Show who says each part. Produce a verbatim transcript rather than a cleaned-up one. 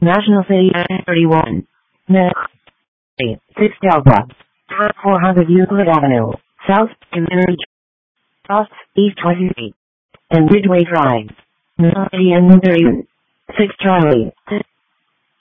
Speaker 1: National City thirty-one. Next. six Delta. four hundred Euclid Avenue. South, Community. South, East twenty-eight. And Ridgeway Drive. National City N thirty-one. six Charlie.